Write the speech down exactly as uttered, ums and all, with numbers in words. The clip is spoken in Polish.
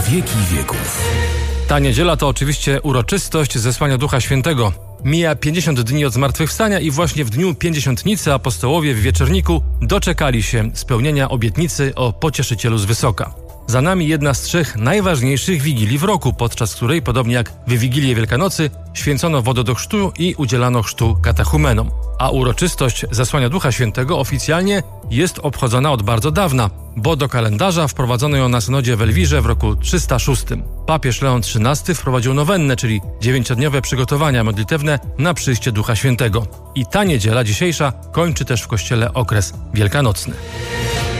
wieki wieków. Ta niedziela to oczywiście uroczystość zesłania Ducha Świętego. Mija pięćdziesiąt dni od zmartwychwstania i właśnie w dniu pięćdziesiątnicy apostołowie w Wieczorniku doczekali się spełnienia obietnicy o Pocieszycielu z wysoka. Za nami jedna z trzech najważniejszych wigilii w roku, podczas której, podobnie jak w Wigilię Wielkanocy, święcono wodę do chrztu i udzielano chrztu katechumenom. A uroczystość zesłania Ducha Świętego oficjalnie jest obchodzona od bardzo dawna, bo do kalendarza wprowadzono ją na synodzie w Elwirze w roku trzysta szóstym. Papież Leon trzynasty wprowadził nowennę, czyli dziewięciodniowe przygotowania modlitewne na przyjście Ducha Świętego. I ta niedziela dzisiejsza kończy też w kościele okres wielkanocny.